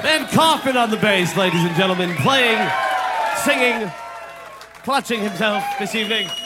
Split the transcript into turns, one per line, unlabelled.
Ben Kaufman on the bass, ladies and gentlemen, playing, singing, clutching himself this evening.